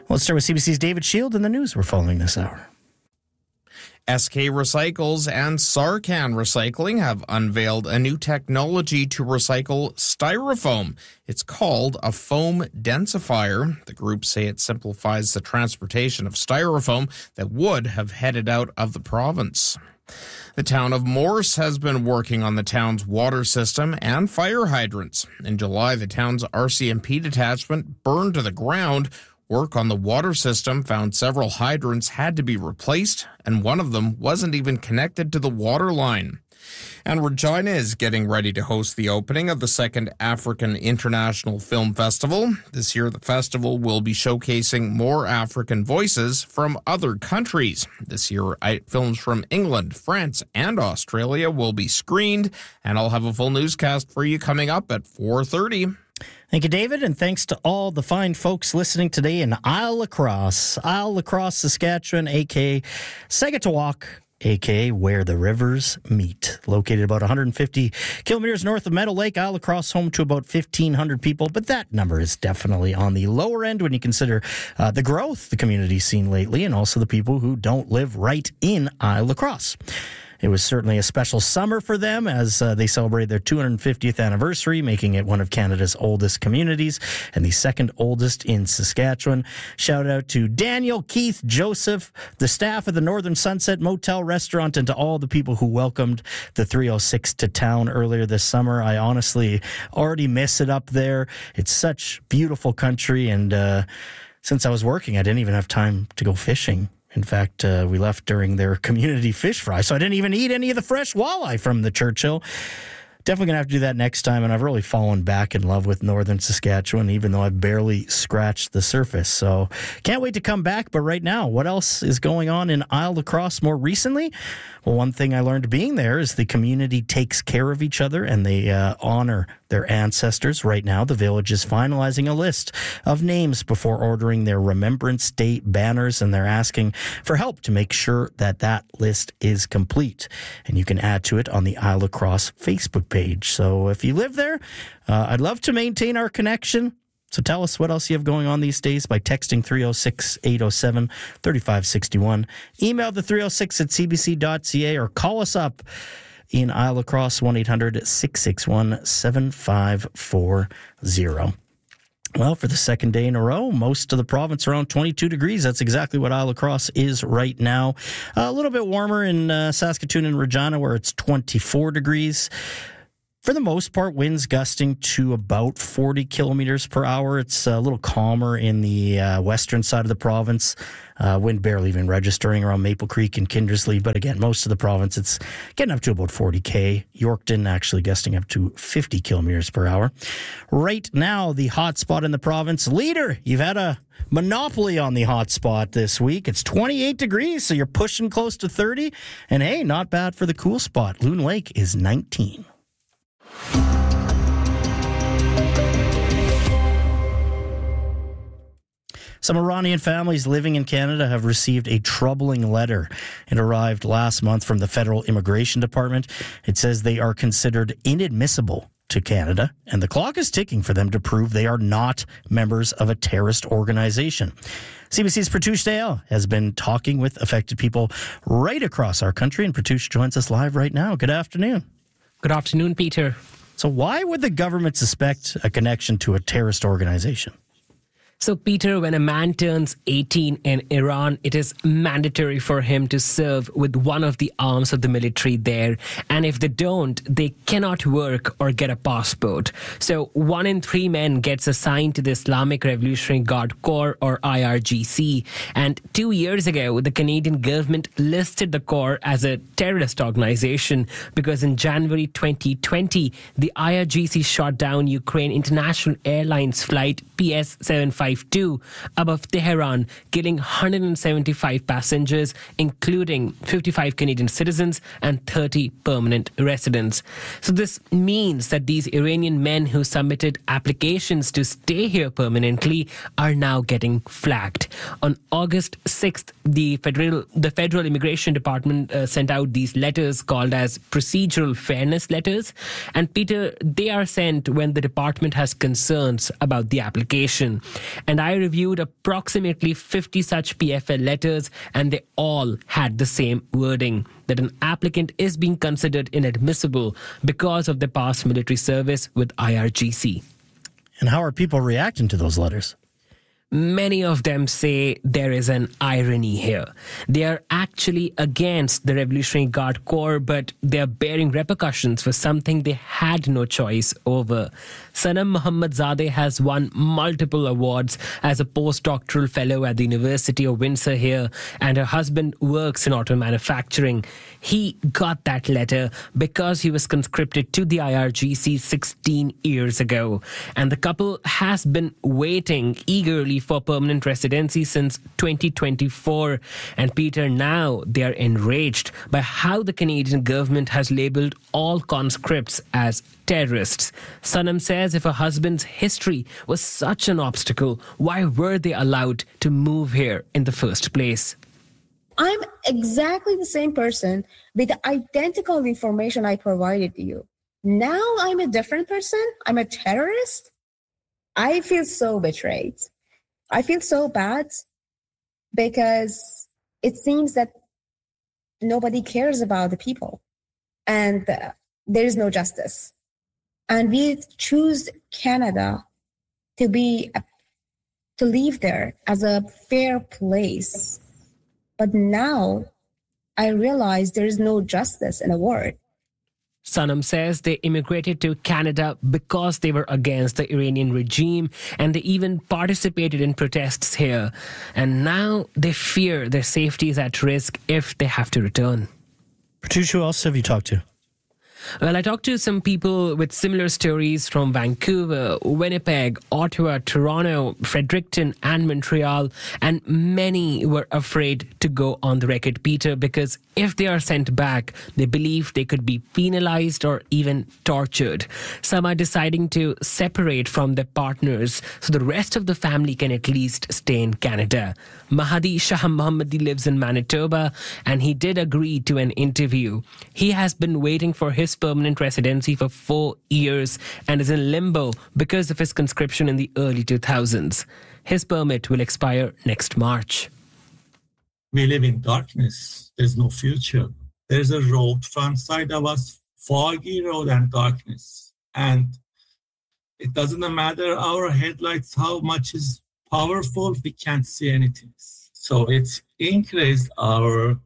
Let's start with CBC's David Shield and the news we're following this hour. SK Recycles and Sarcan Recycling have unveiled a new technology to recycle styrofoam. It's called a foam densifier. The group say it simplifies the transportation of styrofoam that would have headed out of the province. The town of Morse has been working on the town's water system and fire hydrants. In July, the town's RCMP detachment burned to the ground. Work on the water system found several hydrants had to be replaced, and one of them wasn't even connected to the water line. And Regina is getting ready to host the opening of the second African International Film Festival. This year, the festival will be showcasing more African voices from other countries. This year, films from England, France, and Australia will be screened, and I'll have a full newscast for you coming up at 4:30. Thank you, David, and thanks to all the fine folks listening today in Isle Lacrosse, Saskatchewan, a.k.a. Segutawak, a.k.a. where the rivers meet. Located about 150 kilometers north of Meadow Lake, Isle Lacrosse, home to about 1,500 people, but that number is definitely on the lower end when you consider the growth the community's seen lately and also the people who don't live right in Isle Lacrosse. It was certainly a special summer for them as they celebrated their 250th anniversary, making it one of Canada's oldest communities and the second oldest in Saskatchewan. Shout out to Daniel, Keith, Joseph, the staff of the Northern Sunset Motel Restaurant, and to all the people who welcomed the 306 to town earlier this summer. I honestly already miss it up there. It's such beautiful country, and since I was working, I didn't even have time to go fishing. In fact, we left during their community fish fry, so I didn't even eat any of the fresh walleye from the Churchill. Definitely going to have to do that next time, and I've really fallen back in love with Northern Saskatchewan, even though I've barely scratched the surface. So can't wait to come back, but right now, what else is going on in Isle Lacrosse more recently? Well, one thing I learned being there is the community takes care of each other, and they honor their ancestors. Right now, the village is finalizing a list of names before ordering their Remembrance Day banners, and they're asking for help to make sure that that list is complete. And you can add to it on the Isle Lacrosse Facebook page. So if you live there, I'd love to maintain our connection. So tell us what else you have going on these days by texting 306-807-3561. Email the 306 at cbc.ca or call us up in Isle Lacrosse, 1-800-661-7540. Well, for the second day in a row, most of the province around 22 degrees. That's exactly what Isle Lacrosse is right now. A little bit warmer in Saskatoon and Regina, where it's 24 degrees. For the most part, winds gusting to about 40 kilometers per hour. It's a little calmer in the western side of the province. Wind barely even registering around Maple Creek and Kindersley. But again, most of the province, it's getting up to about 40K. Yorkton actually gusting up to 50 kilometers per hour. Right now, the hot spot in the province. Leader, you've had a monopoly on the hot spot this week. It's 28 degrees, so you're pushing close to 30. And hey, not bad for the cool spot. Loon Lake is 19. Some Iranian families living in Canada have received a troubling letter. It arrived last month from the Federal Immigration Department. It says they are considered inadmissible to Canada, and the clock is ticking for them to prove they are not members of a terrorist organization. CBC's Pratouche Dale has been talking with affected people right across our country, and Pratouche joins us live right now. Good afternoon. Good afternoon, Peter. So why would the government suspect a connection to a terrorist organization? So, Peter, when a man turns 18 in Iran, it is mandatory for him to serve with one of the arms of the military there. And if they don't, they cannot work or get a passport. So 1 in 3 men gets assigned to the Islamic Revolutionary Guard Corps, or IRGC. And 2 years ago, the Canadian government listed the Corps as a terrorist organization because in January 2020, the IRGC shot down Ukraine International Airlines flight PS752 above Tehran, killing 175 passengers, including 55 Canadian citizens and 30 permanent residents. So this means that these Iranian men who submitted applications to stay here permanently are now getting flagged. On August 6th, the Federal Immigration Department sent out these letters called as procedural fairness letters. And Peter, they are sent when the department has concerns about the application. and I reviewed approximately 50 such PFL letters, and they all had the same wording, that an applicant is being considered inadmissible because of their past military service with IRGC. And how are people reacting to those letters? Many of them say there is an irony here. They are actually against the Revolutionary Guard Corps, but they are bearing repercussions for something they had no choice over. Sanam Mohammadzadeh has won multiple awards as a postdoctoral fellow at the University of Windsor here, and her husband works in auto manufacturing. He got that letter because he was conscripted to the IRGC 16 years ago, and the couple has been waiting eagerly for permanent residency since 2024. And Peter, now they are enraged by how the Canadian government has labelled all conscripts as terrorists. Sanam says if her husband's history was such an obstacle, why were they allowed to move here in the first place? I'm exactly the same person with the identical information I provided to you. Now I'm a different person? I'm a terrorist? I feel so betrayed. I feel so bad because it seems that nobody cares about the people and there is no justice. And we choose Canada to live there as a fair place. But now I realize there is no justice in the world. Sanam says they immigrated to Canada because they were against the Iranian regime, and they even participated in protests here. And now they fear their safety is at risk if they have to return. Pratush, who else have you talked to? Well, I talked to some people with similar stories from Vancouver, Winnipeg, Ottawa, Toronto, Fredericton, and Montreal, and many were afraid to go on the record, Peter, because if they are sent back, they believe they could be penalized or even tortured. Some are deciding to separate from their partners so the rest of the family can at least stay in Canada. Mahadi Shah Mohammadi lives in Manitoba, and he did agree to an interview. He has been waiting for his permanent residency for 4 years and is in limbo because of his conscription in the early 2000s. His permit will expire next March. We live in darkness. There's no future. There's a road front side of us, foggy road and darkness. And it doesn't matter our headlights, how much is powerful, we can't see anything. So it's increased our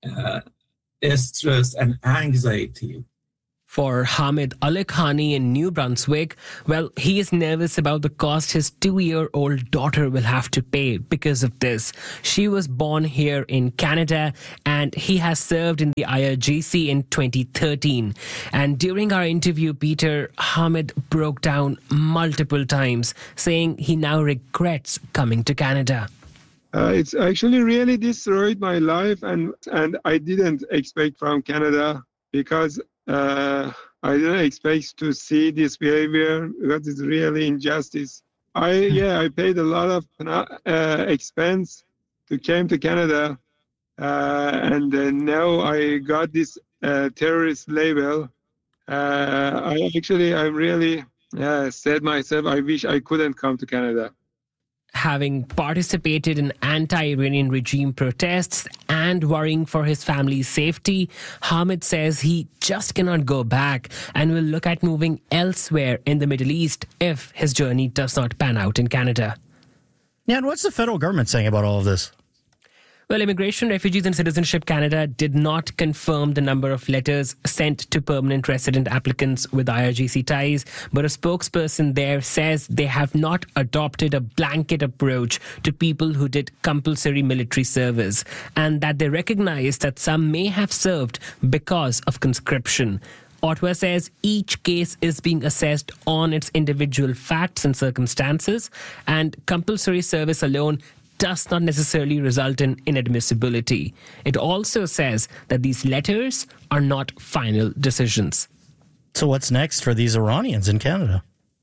stress and anxiety. For Hamid Alikhani in New Brunswick, well, he is nervous about the cost his 2-year-old daughter will have to pay because of this. She was born here in Canada, and he has served in the IRGC in 2013. And during our interview, Peter, Hamid broke down multiple times, saying he now regrets coming to Canada. It's actually really destroyed my life, and I didn't expect from Canada because I didn't expect to see this behavior because it's really injustice. I paid a lot of expense to came to Canada, and now I got this terrorist label. I'm really said myself, I wish I couldn't come to Canada. Having participated in anti-Iranian regime protests and worrying for his family's safety, Hamid says he just cannot go back and will look at moving elsewhere in the Middle East if his journey does not pan out in Canada. Yeah, and what's the federal government saying about all of this? Well, Immigration, Refugees and Citizenship Canada did not confirm the number of letters sent to permanent resident applicants with IRGC ties, but a spokesperson there says they have not adopted a blanket approach to people who did compulsory military service, and that they recognize that some may have served because of conscription. Ottawa says each case is being assessed on its individual facts and circumstances, and compulsory service alone does not necessarily result in inadmissibility. It also says that these letters are not final decisions. So what's next for these Iranians in Canada?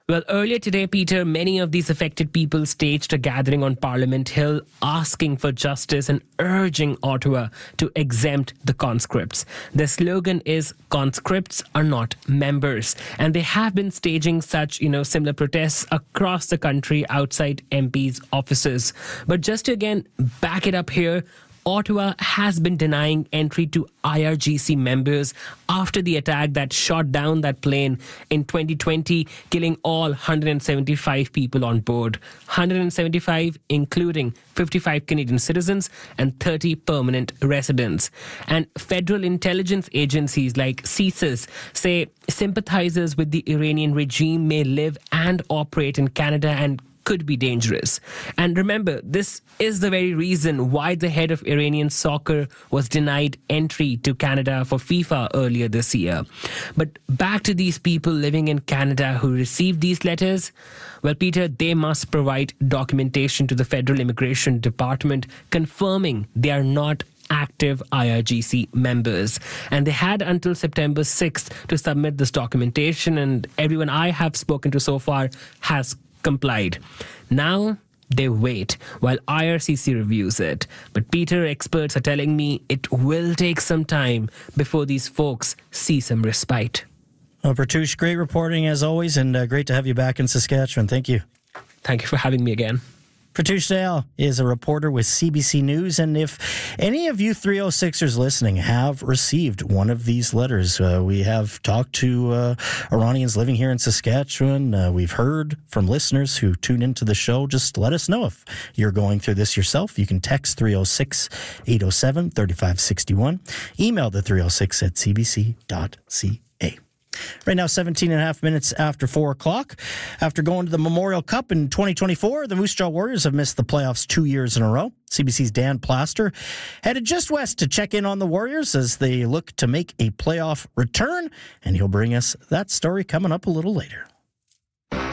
Well, earlier today, Peter, many of these affected people staged a gathering on Parliament Hill asking for justice and urging Ottawa to exempt the conscripts. Their slogan is "Conscripts are not members." And they have been staging such, similar protests across the country outside MPs' offices. But just to again back it up here, Ottawa has been denying entry to IRGC members after the attack that shot down that plane in 2020, killing all 175 people on board. 175, including 55 Canadian citizens and 30 permanent residents. And federal intelligence agencies like CSIS say sympathizers with the Iranian regime may live and operate in Canada and could be dangerous. And remember, this is the very reason why the head of Iranian soccer was denied entry to Canada for FIFA earlier this year. But back to these people living in Canada who received these letters. Well, Peter, they must provide documentation to the Federal Immigration Department confirming they are not active IRGC members. And they had until September 6th to submit this documentation, and everyone I have spoken to so far has complied. Now they wait while IRCC reviews it. But Peter, experts are telling me it will take some time before these folks see some respite. Well, Pratyush, great reporting as always, and great to have you back in Saskatchewan. Thank you. Thank you for having me again. Pratyush Dayal is a reporter with CBC News, and if any of you 306ers listening have received one of these letters, we have talked to Iranians living here in Saskatchewan. We've heard from listeners who tune into the show. Just let us know if you're going through this yourself. You can text 306-807-3561, email the 306 at cbc.ca. Right now, 17 and a half minutes after 4 o'clock. After going to the Memorial Cup in 2024, the Moose Jaw Warriors have missed the playoffs 2 years in a row. CBC's Dan Plaster headed just west to check in on the Warriors as they look to make a playoff return, and he'll bring us that story coming up a little later.